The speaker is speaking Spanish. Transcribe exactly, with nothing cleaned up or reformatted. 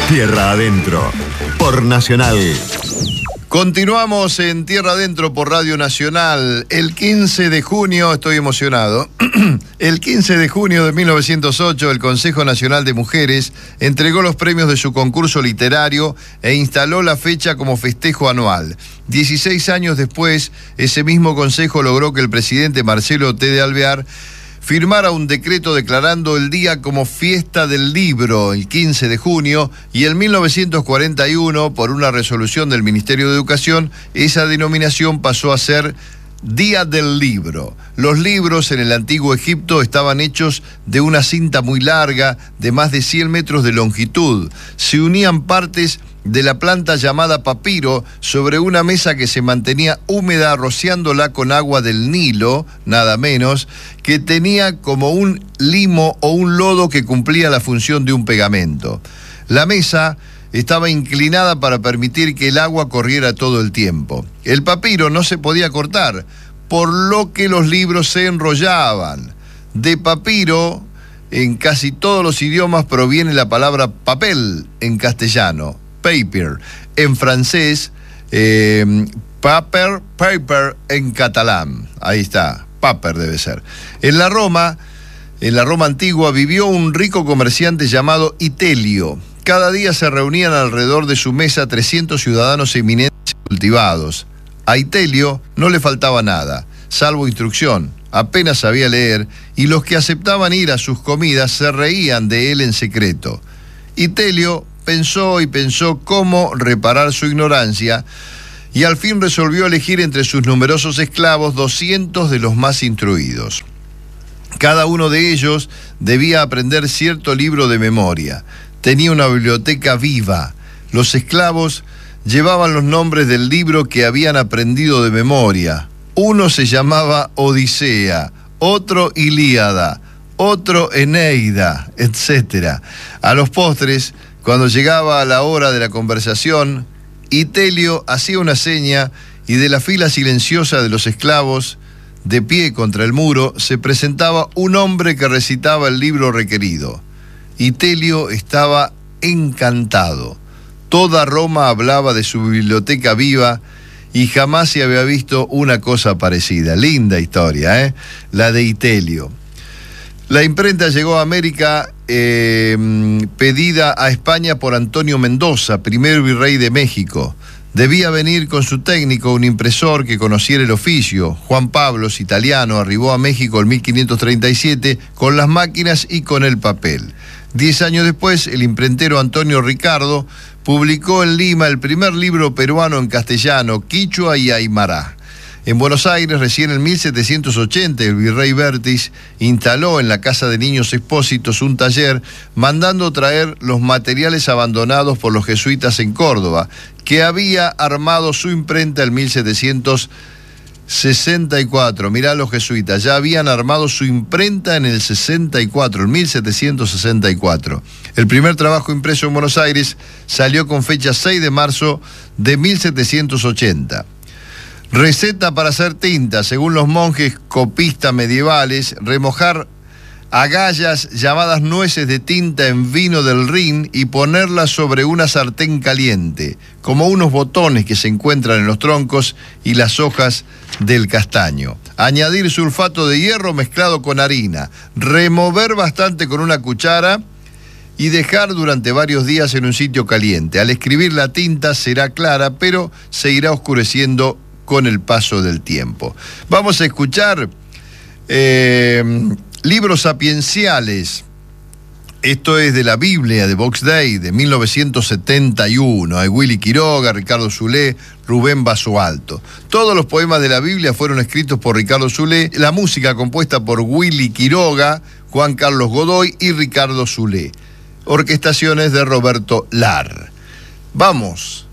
Tierra Adentro, por Nacional. Continuamos en Tierra Adentro por Radio Nacional. El quince de junio, estoy emocionado, el quince de junio de mil novecientos ocho, el Consejo Nacional de Mujeres entregó los premios de su concurso literario e instaló la fecha como festejo anual. dieciséis años después, ese mismo consejo logró que el presidente Marcelo T. de Alvear firmara un decreto declarando el día como fiesta del libro, el quince de junio, y en mil novecientos cuarenta y uno, por una resolución del Ministerio de Educación, esa denominación pasó a ser Día del Libro. Los libros en el antiguo Egipto estaban hechos de una cinta muy larga, de más de cien metros de longitud. Se unían partes de la planta llamada papiro sobre una mesa que se mantenía húmeda rociándola con agua del Nilo, nada menos, que tenía como un limo o un lodo que cumplía la función de un pegamento. La mesa estaba inclinada para permitir que el agua corriera todo el tiempo. El papiro no se podía cortar, por lo que los libros se enrollaban. De papiro, en casi todos los idiomas proviene la palabra papel en castellano, paper, en francés, eh, paper, paper en catalán. Ahí está, paper debe ser. En la Roma, en la Roma antigua, vivió un rico comerciante llamado Itelio. Cada día se reunían alrededor de su mesa trescientos ciudadanos eminentes y cultivados. A Itelio no le faltaba nada, salvo instrucción. Apenas sabía leer, y los que aceptaban ir a sus comidas se reían de él en secreto. Itelio pensó y pensó cómo reparar su ignorancia, y al fin resolvió elegir entre sus numerosos esclavos doscientos de los más instruidos. Cada uno de ellos debía aprender cierto libro de memoria. Tenía una biblioteca viva. Los esclavos llevaban los nombres del libro que habían aprendido de memoria. Uno se llamaba Odisea, otro Ilíada, otro Eneida, etcétera. A los postres, cuando llegaba la hora de la conversación, Itelio hacía una seña y de la fila silenciosa de los esclavos, de pie contra el muro, se presentaba un hombre que recitaba el libro requerido. Itelio estaba encantado. Toda Roma hablaba de su biblioteca viva y jamás se había visto una cosa parecida. Linda historia, ¿eh? La de Itelio. La imprenta llegó a América eh, pedida a España por Antonio Mendoza, primer virrey de México. Debía venir con su técnico, un impresor que conociera el oficio. Juan Pablos, italiano, arribó a México en mil quinientos treinta y siete con las máquinas y con el papel. Diez años después, el imprentero Antonio Ricardo publicó en Lima el primer libro peruano en castellano, quichua y aymara. En Buenos Aires, recién en mil setecientos ochenta, el virrey Vértiz instaló en la Casa de Niños Expósitos un taller, mandando traer los materiales abandonados por los jesuitas en Córdoba, que había armado su imprenta en mil setecientos sesenta y cuatro. Mirá, los jesuitas ya habían armado su imprenta en el sesenta y cuatro, en mil setecientos sesenta y cuatro. El primer trabajo impreso en Buenos Aires salió con fecha seis de marzo de mil setecientos ochenta. Receta para hacer tinta, según los monjes copistas medievales: remojar agallas llamadas nueces de tinta en vino del Rin y ponerlas sobre una sartén caliente, como unos botones que se encuentran en los troncos y las hojas del castaño. Añadir sulfato de hierro mezclado con harina, remover bastante con una cuchara y dejar durante varios días en un sitio caliente. Al escribir, la tinta será clara, pero se irá oscureciendo con el paso del tiempo. Vamos a escuchar eh, libros sapienciales. Esto es de la Biblia de Box Day de mil novecientos setenta y uno. Hay Willy Quiroga, Ricardo Zulé, Rubén Basualto. Todos los poemas de la Biblia fueron escritos por Ricardo Zulé. La música compuesta por Willy Quiroga, Juan Carlos Godoy y Ricardo Zulé. Orquestaciones de Roberto Lar. Vamos